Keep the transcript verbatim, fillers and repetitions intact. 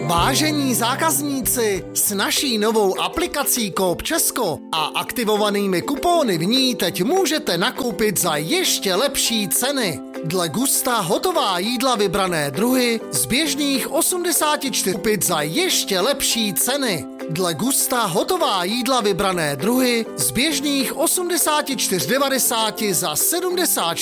Vážení zákazníci, s naší novou aplikací Coop Česko a aktivovanými kupóny v ní teď můžete nakoupit za ještě lepší ceny. Dle gusta hotová jídla vybrané druhy z běžných osmdesát čtyři koupit za ještě lepší ceny. Dle gusta hotová jídla vybrané druhy z běžných osmdesát čtyři devadesát za sedmdesát